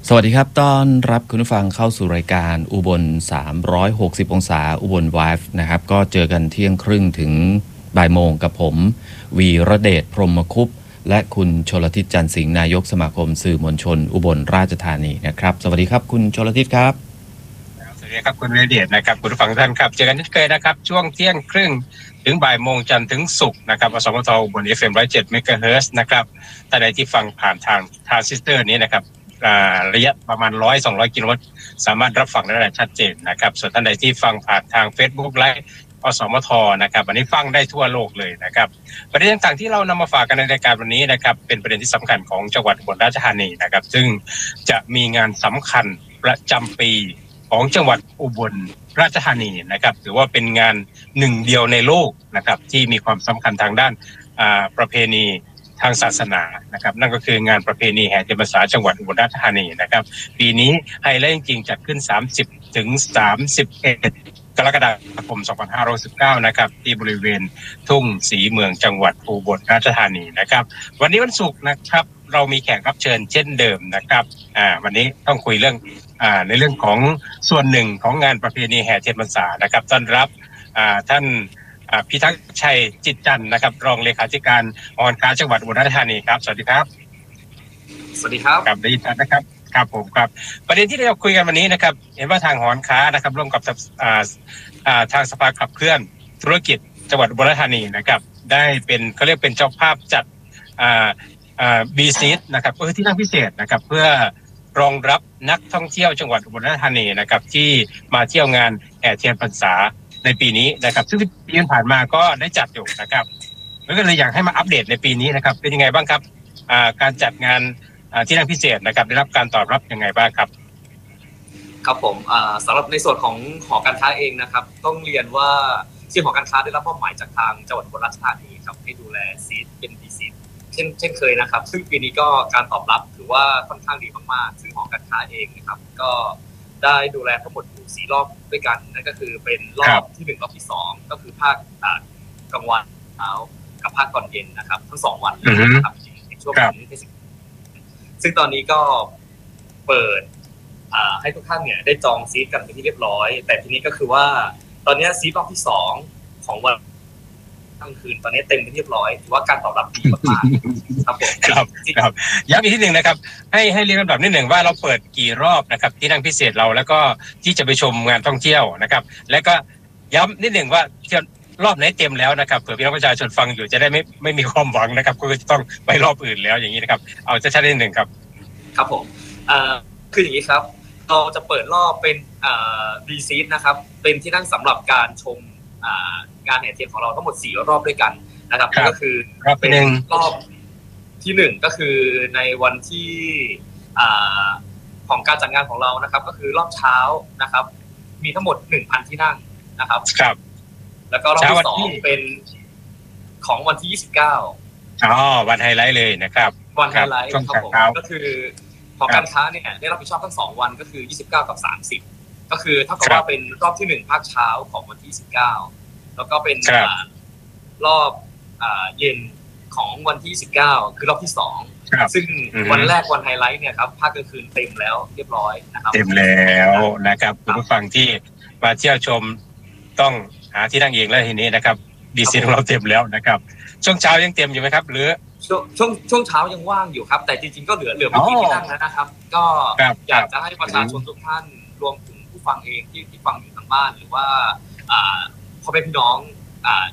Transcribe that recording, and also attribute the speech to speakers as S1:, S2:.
S1: สวัสดีครับต้อนรับคุณผู้ฟังเข้าสู่รายการอุบล360องศาอุบลไวฟ์นะครับก็เจอกันเที่ยงครึ่งถึงบ่ายโมงกับผมวีระเดชพรหมคุปต์และคุณชลทิศจันทร์สิงห์นายกสมาคมสื่อมวลชนอุบลราชธานีนะครับสวัสดีครับคุณชลทิศครับ
S2: สวัสดีครับคุณวีระเดชนะครับคุณผู้ฟังท่านครับเจอกันเช่นเคยนะครับช่วงเที่ยงครึ่งถึงบ่ายโมงจันทร์ถึงศุกร์นะครับอสมทอุบล FM 107 เมกะเฮิรตซ์นะครับท่านใดที่ฟังผ่านทางทรานซิสเตอร์นี้นะครับระยะประมาณ100-200 กิโลเมตรสามารถรับฟังได้ชัดเจนนะครับส่วนท่านใดที่ฟังผ่านทาง Facebook ไลฟ์อสมทนะครับอันนี้ฟังได้ทั่วโลกเลยนะครับประเด็นต่างๆที่เรานำมาฝากกันในรายการวันนี้นะครับเป็นประเด็นที่สำคัญของจังหวัดอุบลราชธานีนะครับซึ่งจะมีงานสำคัญประจำปีของจังหวัดอุบลราชธานีนะครับถือว่าเป็นงานหนึ่งเดียวในโลกนะครับที่มีความสำคัญทางด้านประเพณีทางศาสนานะครับนั่นก็คืองานประเพณีแห่เทียนพรรษาจังหวัดอุบลราชธานีนะครับปีนี้ไฮไลท์จริงๆจัดขึ้น30 ถึง 31 กรกฎาคม 2519นะครับที่บริเวณทุ่งศรีเมืองจังหวัดอุบลราชธานีนะครับวันนี้วันศุกร์นะครับเรามีแขกรับเชิญเช่นเดิมนะครับวันนี้ต้องคุยเรื่องในเรื่องของส่วนหนึ่งของงานประเพณีแห่เทียนพรรษานะครับต้อนรับท่านพิทักษ์ชัยจิตจันทร์นะครับรองเลขาธิการหอการค้าจังหวัดอุบลราชธานีครับสวัสดีครับ
S3: สวัสดีครับ
S2: ครับได้ยินชัดนะครับครับผมครับประเด็นที่เราคุยกันวันนี้นะครับเห็นว่าทางหอการค้านะครับร่วมกับทางสภาขับเคลื่อนธุรกิจจังหวัดอุบลราชธานีนะครับได้เป็นเขาเรียกเป็นเจ้าภาพจัดบีซีดนะครับก็คือที่นั่งพิเศษนะครับเพื่อรองรับนักท่องเที่ยวจังหวัดอุบลราชธานีนะครับที่มาเที่ยวงานแห่เทียนพรรษาในปีนี้นะครับซึ่งปีผ่านมาก็ได้จัดอยู่นะครับแล้วก็เลยอยากให้มาอัปเดตในปีนี้นะครับเป็นยังไงบ้างครับการจัดงานที่นั่งพิเศษนะครับได้รับการตอบรับยังไงบ้างครับ
S3: ครับผมสำหรับในส่วนของหอการค้าเองนะครับต้องเรียนว่าที่หอการค้าได้รับมอบหมายจากทางจังหวัดอุบลราชธานีครับให้ดูแลซีดเป็นดีซีดเช่นเคยนะครับซึ่งปีนี้ก็การตอบรับถือว่าค่อนข้างดีมากๆซึ่งหอการค้าเองนะครับก็ได้ดูแลทั้งหมดอยู่4รอบด้วยกันนั่นก็คือเป็นรอบที่1รอบที่2ก็คือภาคกลางวันเช้ากับภาคตอนเย็นนะครับทั้ง2วันนะครับในช่วงนี้ซึ่งตอนนี้ก็เปิดให้ทุกท่านเนี่ยได้จองซีทกันเป็นที่เรียบร้อยแต่ทีนี้ก็คือว่าตอนนี้ซีทรอบที่2ของวันกลางคืนตอนนี้เต็มเป็นที่เรียบร้อยถือว่าการตอบรับดีมากๆครับผม
S2: ครับย้ำอีกทีหนึ่งนะครับให้เรียนลำดับนิดหนึ่งว่าเราเปิดกี่รอบนะครับที่นั่งพิเศษเราแล้วก็ที่จะไปชมงานท่องเที่ยวนะครับและก็ย้ำนิดหนึ่งว่ารอบไหนเต็มแล้วนะครับเผื่อพี่น้องประชาชนฟังอยู่จะได้ไม่มีความหวังนะครับก็จะต้องไปรอบอื่นแล้วอย่างนี้นะครับเอาชัดๆนิดหนึ่งครับ
S3: ครับผมคืออย่างนี้ครับเราจะเปิดรอบเป็นดีซีดนะครับเป็นที่นั่งสำหรับการชมงานแห่เทียนของเราทั้งหมด4รอบด้วยกันนะครับก็คือเป็นรอบที่1ก็คือในวันที่ของการจัดงานของเรานะครับก็คือรอบเช้านะครับมีทั้งหมด 1,000 ที่นั่งนะครับ
S2: ครับ
S3: แล้วก็รอบที่2เป็นของวันที่29
S2: วันไฮไลท์เลยนะครับ
S3: วันไฮไลท์ครับผมก็คือหอการค้าเนี่ยได้รับผิดชอบทั้ง2วันก็คือ29กับ30ก็คือเท่ากับว่าเป็นรอบที่1ภาคเช้าของวันที่29แล้วก็เป็นรอบเย็นของวันที่29คือรอบที่2ซึ่งวันแรกวันไฮไลท์เนี่ยครับภาคกลางคืนเต็มแล้วเรียบร้อยนะครับ
S2: เต็มแล้วนะครับคุณผู้ฟังที่มาเที่ยวชมต้องหาที่นั่งเองแล้วทีนี้นะครับดีซีของเราเต็มแล้วนะครับช่วงเช้ายังเต็มอยู่ไหมครับหรือ
S3: ช่วงเช้ายังว่างอยู่ครับแต่จริงๆก็เหลือไม่กี่ที่นั่งนะครับก็อยากจะให้ประชาชนทุกท่านรวมถึงผู้ฟังเองที่ฟังอยู่ทางบ้านหรือว่าพ่อแม่พี่น้อง